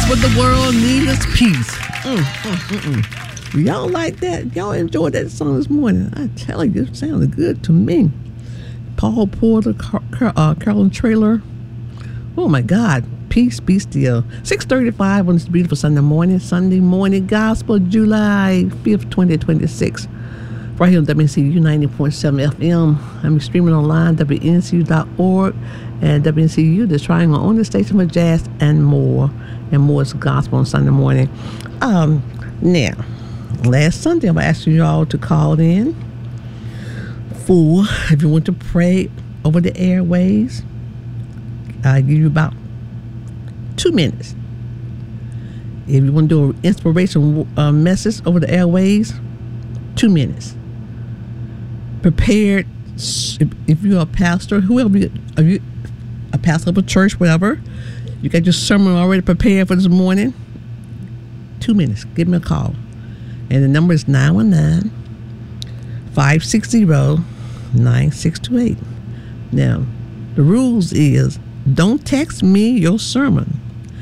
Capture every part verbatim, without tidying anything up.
what the world needs is peace. Mm, mm, mm, mm. Y'all like that? Y'all enjoyed that song this morning? I tell you, it sounded good to me. Paul Porter, Car- Car- uh, Carolyn Trailer. Oh my God. Peace, be still. six thirty-five on this beautiful Sunday morning. Sunday morning gospel, July fifth, twenty twenty-six. Right here on W N C U ninety point seven F M. I'm streaming online, W N C U dot org and W N C U, the Triangle on the station for jazz and more. And more is gospel on Sunday morning. Um, now, last Sunday, I'm asking you all to call in for, if you want to pray over the airways, I'll give you about two minutes. If you want to do an inspiration uh, message over the airways, two minutes. Prepared, if, if you're a pastor, whoever you, are you a pastor of a church, whatever, you got your sermon already prepared for this morning, two minutes, give me a call. And the number is nine one nine, five six zero, nine six two eight. Now, the rules is, don't text me your sermon.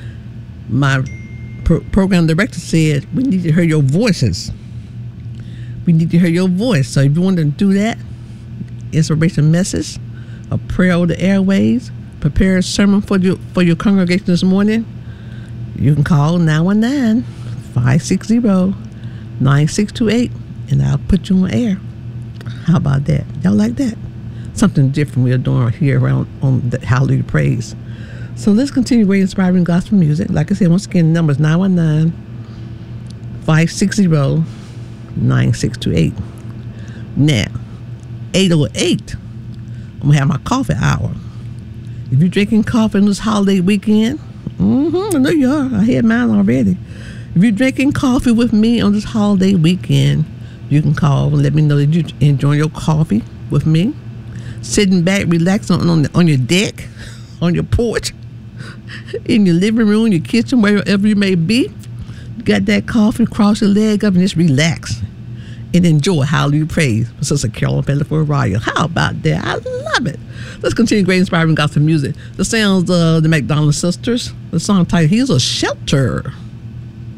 My pro- program director said, we need to hear your voices. We need to hear your voice. So if you want to do that, inspiration message, a prayer over the airways, prepare a sermon for your for your congregation this morning, you can call nine one nine, five six zero, nine six two eight and I'll put you on air. How about that? Y'all like that? Something different we're doing here around on the Hallelujah Praise. So let's continue with inspiring gospel music. Like I said, once again, the number is nine one nine, five six zero, nine six two eight. Now, eight oh eight, I'm going to have my coffee hour. If you're drinking coffee on this holiday weekend, mm-hmm, I know you are. I had mine already. If you're drinking coffee with me on this holiday weekend, you can call and let me know that you're enjoying your coffee with me. Sitting back, relaxing on, on, the, on your deck, on your porch, in your living room, your kitchen, wherever you may be. You got that coffee, cross your leg up and just relax and enjoy Hallelujah Praise with Sister Carolyn Pettiford Ryan. How about that? I love it. Let's continue great inspiring gospel music. The sounds of the McDonald Sisters. The song titled, He's a Shelter.